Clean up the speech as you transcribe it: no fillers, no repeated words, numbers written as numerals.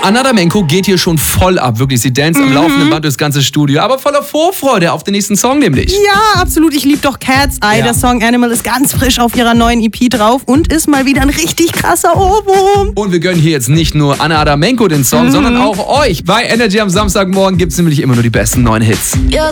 Anna Damenko geht hier schon voll ab, wirklich. Sie dance am laufenden Band durchs ganze Studio, aber voller Vorfreude auf den nächsten Song nämlich. Ja, absolut. Ich liebe doch Cat's Eye. Ja. Der Song Animal ist ganz frisch auf ihrer neuen EP drauf und ist mal wieder ein richtig krasser Ohrwurm. Und wir gönnen hier jetzt nicht nur Anna Damenko den Song, sondern auch euch. Bei Energy am Samstagmorgen gibt es nämlich immer nur die besten neuen Hits.